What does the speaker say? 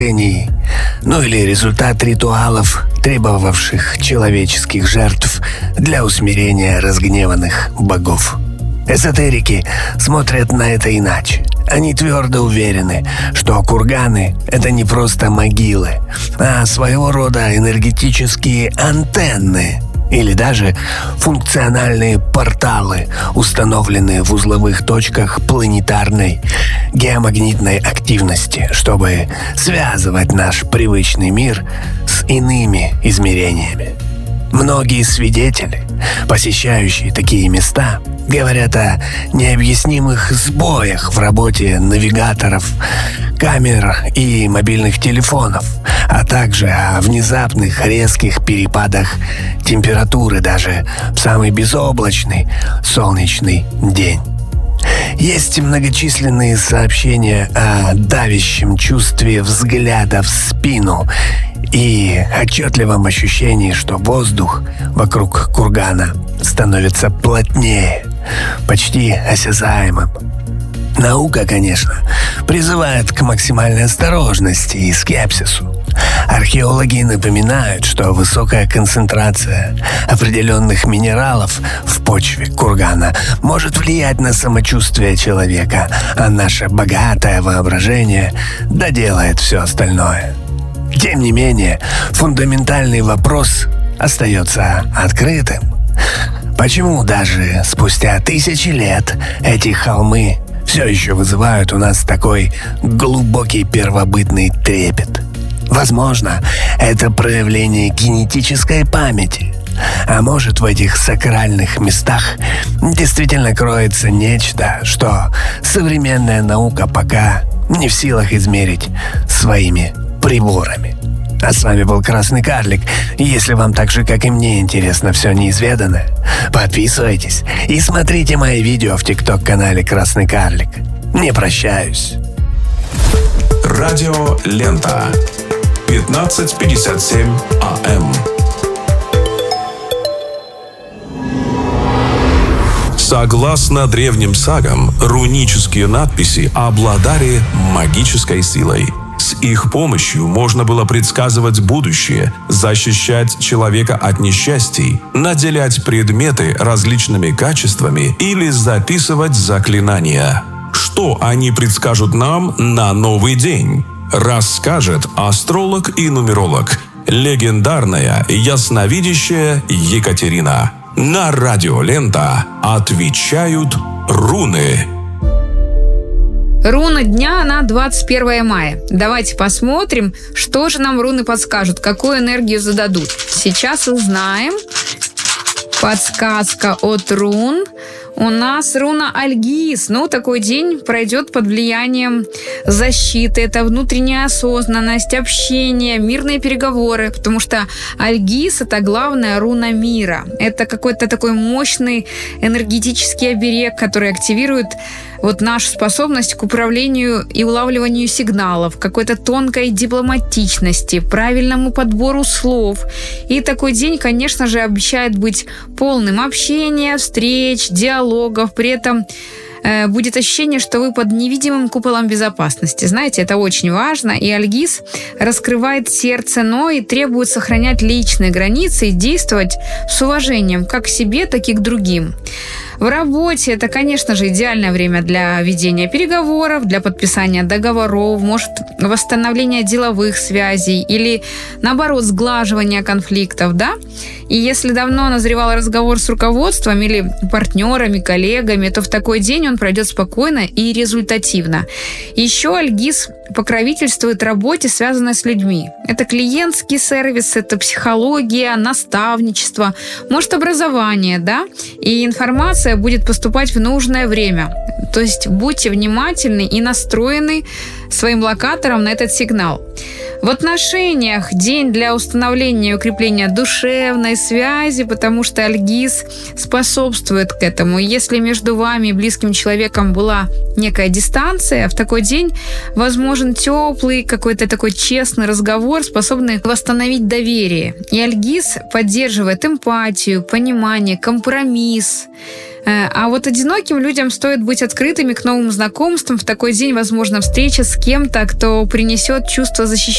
ну или результат ритуалов, требовавших человеческих жертв для усмирения разгневанных богов. Эзотерики смотрят на это иначе. Они твердо уверены, что курганы — это не просто могилы, а своего рода энергетические антенны или даже функциональные порталы, установленные в узловых точках планетарной геомагнитной активности, чтобы связывать наш привычный мир с иными измерениями. Многие свидетели, посещающие такие места, говорят о необъяснимых сбоях в работе навигаторов, камер и мобильных телефонов, а также о внезапных резких перепадах температуры даже в самый безоблачный солнечный день. Есть многочисленные сообщения о давящем чувстве взгляда в спину и отчетливом ощущении, что воздух вокруг кургана становится плотнее, почти осязаемым. Наука, конечно, призывает к максимальной осторожности и скепсису. Археологи напоминают, что высокая концентрация определенных минералов в почве кургана может влиять на самочувствие человека, а наше богатое воображение доделает все остальное. Тем не менее, фундаментальный вопрос остается открытым. Почему даже спустя тысячи лет эти холмы все еще вызывают у нас такой глубокий первобытный трепет? Возможно, это проявление генетической памяти. А может, в этих сакральных местах действительно кроется нечто, что современная наука пока не в силах измерить своими приборами. А с вами был Красный Карлик. Если вам так же, как и мне, интересно все неизведанное, подписывайтесь и смотрите мои видео в ТикТок-канале Красный Карлик. Не прощаюсь. Радио Лента. 15:57 АМ. Согласно древним сагам, рунические надписи обладали магической силой. С их помощью можно было предсказывать будущее, защищать человека от несчастий, наделять предметы различными качествами или записывать заклинания. Что они предскажут нам на новый день? Расскажет астролог и нумеролог, легендарная ясновидящая Екатерина. На Радио Лента отвечают руны. Руна дня на 21 мая. Давайте посмотрим, что же нам руны подскажут, какую энергию зададут. Сейчас узнаем. Подсказка от рун. У нас руна Альгиз. Такой день пройдет под влиянием защиты. Это внутренняя осознанность, общение, мирные переговоры. Потому что Альгиз — это главная руна мира. Это какой-то такой мощный энергетический оберег, который активирует нашу способность к управлению и улавливанию сигналов, какой-то тонкой дипломатичности, правильному подбору слов. И такой день, конечно же, обещает быть полным общения, встреч, диалогов. При этом будет ощущение, что вы под невидимым куполом безопасности. Знаете, это очень важно. И Альгиз раскрывает сердце, но и требует сохранять личные границы и действовать с уважением как к себе, так и к другим. В работе это, конечно же, идеальное время для ведения переговоров, для подписания договоров, может, восстановления деловых связей или, наоборот, сглаживания конфликтов, да? И если давно назревал разговор с руководством или партнерами, коллегами, то в такой день он пройдет спокойно и результативно. Еще Альгиз покровительствует работе, связанной с людьми. Это клиентский сервис, это психология, наставничество, может, образование, да? И информация будет поступать в нужное время. То есть будьте внимательны и настроены своим локатором на этот сигнал. В отношениях день для установления и укрепления душевной связи, потому что Альгиз способствует к этому. И если между вами и близким человеком была некая дистанция, в такой день возможен теплый, какой-то такой честный разговор, способный восстановить доверие. И Альгиз поддерживает эмпатию, понимание, компромисс. А одиноким людям стоит быть открытыми к новым знакомствам. В такой день возможна встреча с кем-то, кто принесет чувство защищенности